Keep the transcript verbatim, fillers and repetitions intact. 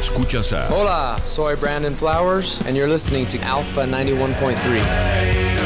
Escuchas a... Hola, soy Brandon Flowers, and you're listening to Alpha ninety-one point three.